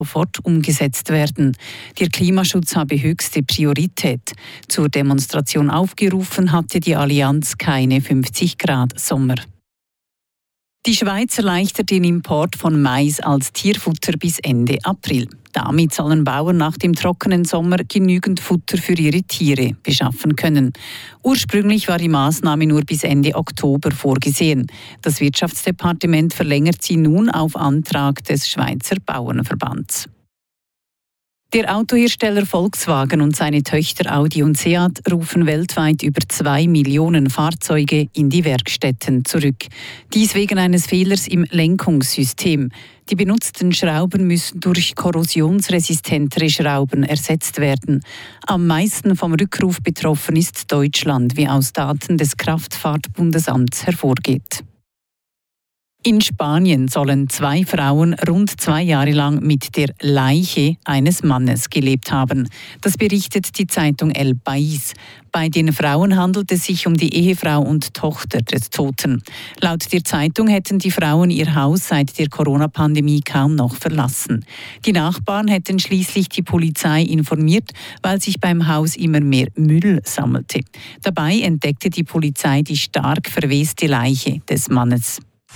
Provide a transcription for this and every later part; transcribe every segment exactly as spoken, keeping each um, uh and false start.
sofort umgesetzt werden. Der Klimaschutz habe höchste Priorität. Zur Demonstration aufgerufen hatte die Allianz keine fünfzig Grad Sommer. Die Schweiz erleichtert den Import von Mais als Tierfutter bis Ende April. Damit sollen Bauern nach dem trockenen Sommer genügend Futter für ihre Tiere beschaffen können. Ursprünglich war die Maßnahme nur bis Ende Oktober vorgesehen. Das Wirtschaftsdepartement verlängert sie nun auf Antrag des Schweizer Bauernverbands. Der Autohersteller Volkswagen und seine Töchter Audi und Seat rufen weltweit über zwei Millionen Fahrzeuge in die Werkstätten zurück. Dies wegen eines Fehlers im Lenkungssystem. Die benutzten Schrauben müssen durch korrosionsresistentere Schrauben ersetzt werden. Am meisten vom Rückruf betroffen ist Deutschland, wie aus Daten des Kraftfahrtbundesamts hervorgeht. In Spanien sollen zwei Frauen rund zwei Jahre lang mit der Leiche eines Mannes gelebt haben. Das berichtet die Zeitung El País. Bei den Frauen handelt es sich um die Ehefrau und Tochter des Toten. Laut der Zeitung hätten die Frauen ihr Haus seit der Corona-Pandemie kaum noch verlassen. Die Nachbarn hätten schließlich die Polizei informiert, weil sich beim Haus immer mehr Müll sammelte. Dabei entdeckte die Polizei die stark verweste Leiche des Mannes.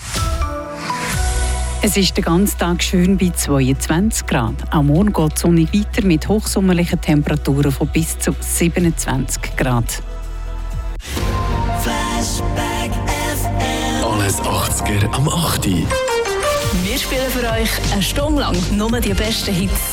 Es ist den ganzen Tag schön bei zweiundzwanzig Grad. Am Morgen geht die Sonne weiter mit hochsommerlichen Temperaturen von bis zu siebenundzwanzig Grad. Flashback F M. Alles achtziger am acht. Wir spielen für euch eine Stunde lang nur die besten Hits